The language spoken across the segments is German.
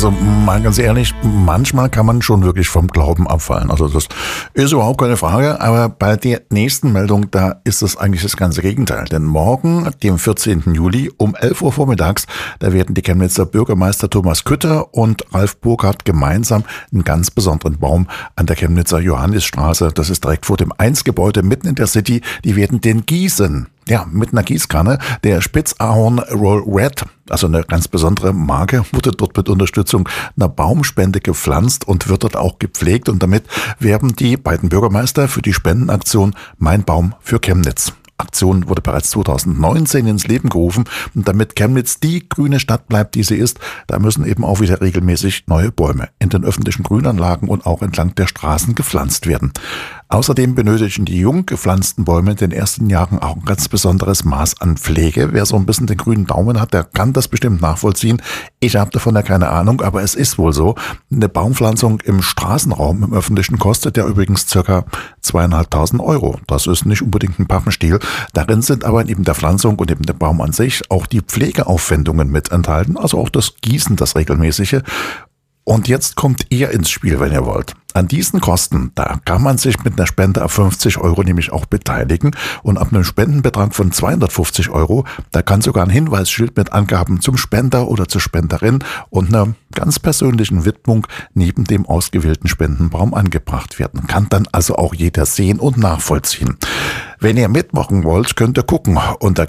Also mal ganz ehrlich, manchmal kann man schon wirklich vom Glauben abfallen. Also das ist überhaupt keine Frage. Aber bei der nächsten Meldung, da ist es eigentlich das ganze Gegenteil. Denn morgen, dem 14. Juli um 11 Uhr vormittags, da werden die Chemnitzer Bürgermeister Thomas Kütter und Ralf Burkhardt gemeinsam einen ganz besonderen Baum an der Chemnitzer Johannisstraße, das ist direkt vor dem 1-Gebäude mitten in der City, die werden den gießen. Ja, mit einer Gießkanne. Der Spitzahorn Roll Red, also eine ganz besondere Marke, wurde dort mit Unterstützung einer Baumspende gepflanzt und wird dort auch gepflegt. Und damit werben die beiden Bürgermeister für die Spendenaktion Mein Baum für Chemnitz. Aktion wurde bereits 2019 ins Leben gerufen und damit Chemnitz die grüne Stadt bleibt, die sie ist, da müssen eben auch wieder regelmäßig neue Bäume in den öffentlichen Grünanlagen und auch entlang der Straßen gepflanzt werden. Außerdem benötigen die jung gepflanzten Bäume in den ersten Jahren auch ein ganz besonderes Maß an Pflege. Wer so ein bisschen den grünen Daumen hat, der kann das bestimmt nachvollziehen. Ich habe davon ja keine Ahnung, aber es ist wohl so. Eine Baumpflanzung im Straßenraum, im öffentlichen, kostet ja übrigens ca. 2.500 Euro. Das ist nicht unbedingt ein Pappenstiel. Darin sind aber neben der Pflanzung und neben dem Baum an sich auch die Pflegeaufwendungen mit enthalten, also auch das Gießen, das regelmäßige. Und jetzt kommt ihr ins Spiel, wenn ihr wollt. An diesen Kosten, da kann man sich mit einer Spende ab 50 Euro nämlich auch beteiligen. Und ab einem Spendenbetrag von 250 Euro, da kann sogar ein Hinweisschild mit Angaben zum Spender oder zur Spenderin und einer ganz persönlichen Widmung neben dem ausgewählten Spendenbaum angebracht werden. Kann dann also auch jeder sehen und nachvollziehen. Wenn ihr mitmachen wollt, könnt ihr gucken unter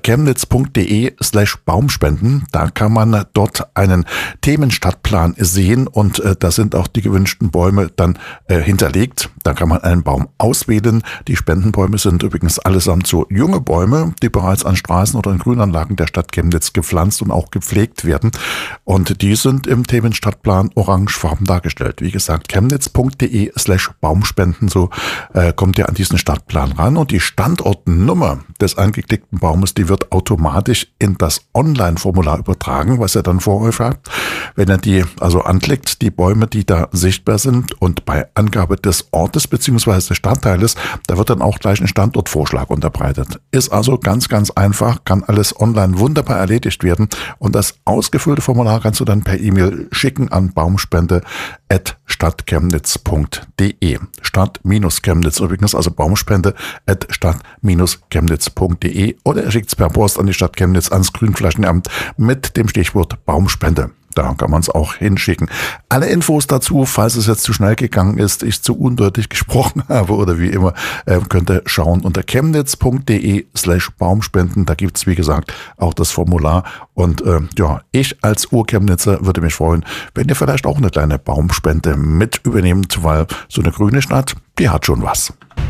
chemnitz.de/Baumspenden. Da kann man dort einen Themenstadtplan sehen und da sind auch die gewünschten Bäume dann hinterlegt. Da kann man einen Baum auswählen. Die Spendenbäume sind übrigens allesamt so junge Bäume, die bereits an Straßen oder in Grünanlagen der Stadt Chemnitz gepflanzt und auch gepflegt werden. Und die sind im Themenstadtplan orangefarben dargestellt. Wie gesagt, chemnitz.de/Baumspenden, so kommt ihr an diesen Stadtplan ran. Und die Standortnummer des angeklickten Baumes, die wird automatisch in das Online-Formular übertragen, was ihr dann vor euch habt. Wenn ihr die also anklickt, die Bäume, die da sichtbar sind, und bei Angabe des Ortes bzw. des Stadtteiles, da wird dann auch gleich ein Standortvorschlag unterbreitet. Ist also ganz, ganz einfach, kann alles online wunderbar erledigt werden und das ausgefüllte Formular kannst du dann per E-Mail schicken an baumspende@stadtchemnitz.de. Stadt-Chemnitz übrigens, also Baumspende@stadt-chemnitz.de oder er schickt es per Post an die Stadt Chemnitz ans Grünflächenamt mit dem Stichwort Baumspende. Da kann man es auch hinschicken. Alle Infos dazu, falls es jetzt zu schnell gegangen ist, ich zu undeutlich gesprochen habe oder wie immer, könnt ihr schauen unter chemnitz.de/Baumspenden. Da gibt's wie gesagt, auch das Formular. Und ich als Urchemnitzer würde mich freuen, wenn ihr vielleicht auch eine kleine Baumspende mit übernehmt, weil so eine grüne Stadt, die hat schon was.